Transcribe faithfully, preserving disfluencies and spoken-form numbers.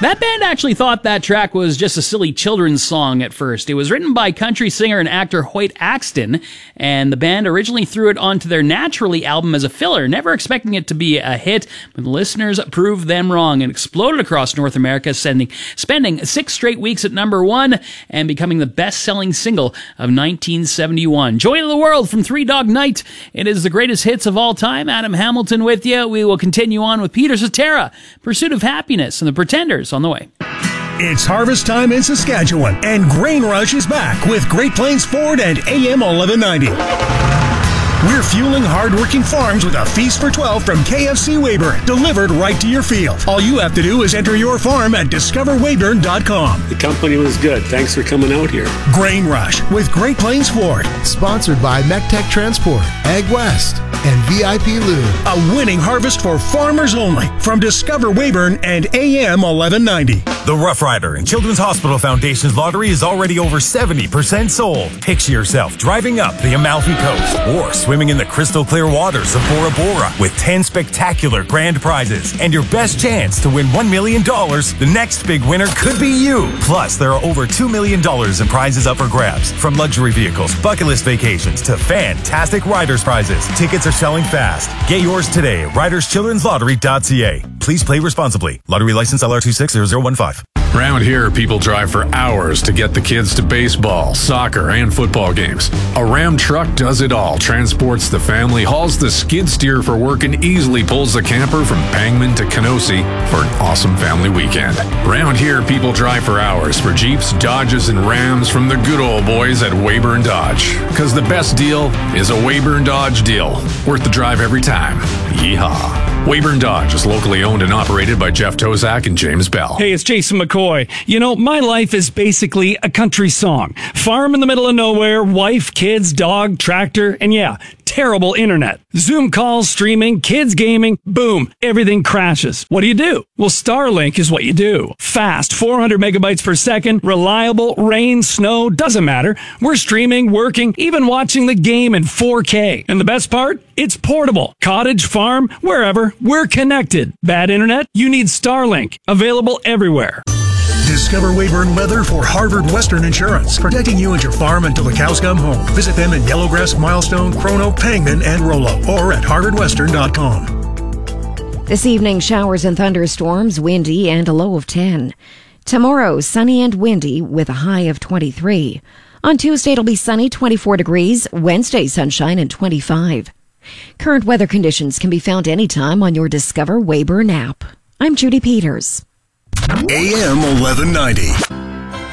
That band actually thought that track was just a silly children's song at first. It was written by country singer and actor Hoyt Axton, and the band originally threw it onto their Naturally album as a filler, never expecting it to be a hit, but the listeners proved them wrong and exploded across North America, sending, spending six straight weeks at number one and becoming the best-selling single of nineteen seventy-one. Joy to the World from Three Dog Night. It is the greatest hits of all time. Adam Hamilton with you. We will continue on with Peter Cetera, Pursuit of Happiness, and the Pretenders on the way. It's harvest time in Saskatchewan, and Grain Rush is back with Great Plains Ford and A M eleven ninety. We're fueling hard-working farms with a feast for twelve from K F C Weyburn, delivered right to your field. All you have to do is enter your farm at discover weyburn dot com. The company was good. Thanks for coming out here. Grain Rush with Great Plains Ford. Sponsored by MechTech Transport, Ag West, and V I P Lube. A winning harvest for farmers only from Discover Weyburn and A M eleven ninety. The Rough Rider and Children's Hospital Foundation's lottery is already over seventy percent sold. Picture yourself driving up the Amalfi Coast or swimming in the crystal clear waters of Bora Bora with ten spectacular grand prizes and your best chance to win one million dollars. The next big winner could be you. Plus, there are over two million dollars in prizes up for grabs, from luxury vehicles, bucket list vacations, to fantastic riders prizes. Tickets are selling fast. Get yours today at riders children's lottery dot c a. Please play responsibly. Lottery license L R two six zero zero one five. Around here, people drive for hours to get the kids to baseball, soccer, and football games. A Ram truck does it all, transports the family, hauls the skid steer for work, and easily pulls the camper from Pangman to Kenosi for an awesome family weekend. Around here, people drive for hours for Jeeps, Dodges, and Rams from the good old boys at Weyburn Dodge. Because the best deal is a Weyburn Dodge deal. Worth the drive every time. Yeehaw. Weyburn Dodge is locally owned and operated by Jeff Tozak and James Bell. Hey, it's Jason McCoy. You know, my life is basically a country song. Farm in the middle of nowhere, wife, kids, dog, tractor, and yeah, terrible internet. Zoom calls, streaming, kids gaming, boom, everything crashes. What do you do? Well, Starlink is what you do. Fast, four hundred megabytes per second, reliable, rain, snow, doesn't matter. We're streaming, working, even watching the game in four K. And the best part? It's portable. Cottage, farm, wherever, we're connected. Bad internet? You need Starlink. Available everywhere. Discover Weyburn Weather for Harvard Western Insurance, protecting you and your farm until the cows come home. Visit them in Yellowgrass, Milestone, Chrono, Pangman, and Rollo, or at harvard western dot com. This evening, showers and thunderstorms, windy, and a low of ten. Tomorrow, sunny and windy with a high of twenty-three. On Tuesday, it'll be sunny, twenty-four degrees. Wednesday, sunshine and twenty-five. Current weather conditions can be found anytime on your Discover Weyburn app. I'm Judy Peters. A M eleven ninety,